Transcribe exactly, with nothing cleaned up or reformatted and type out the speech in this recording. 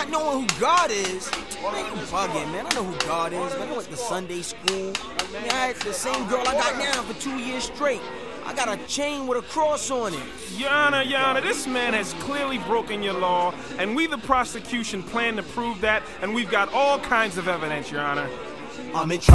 not knowing who God is? Man, you bugging, man. I know who God is, man. I went to Sunday school. I mean, I had the same girl I got now for two years straight. I got a chain with a cross on it. Your Honor, Your Honor, this man has clearly broken your law, and we, the prosecution, plan to prove that, and we've got all kinds of evidence, Your Honor. I'm in